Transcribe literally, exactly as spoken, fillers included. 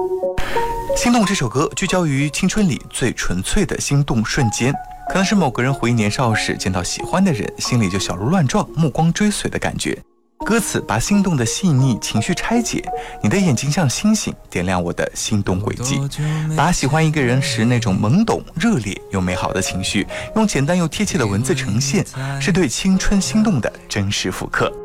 心动这首歌聚焦于青春里最纯粹的心动瞬间，可能是某个人回忆年少时见到喜欢的人，心里就小鹿乱撞，目光追随的感觉。歌词把心动的细腻情绪拆解，你的眼睛像星星，点亮我的心动轨迹。把喜欢一个人时那种懵懂、热烈又美好的情绪，用简单又贴切的文字呈现，是对青春心动的真实复刻。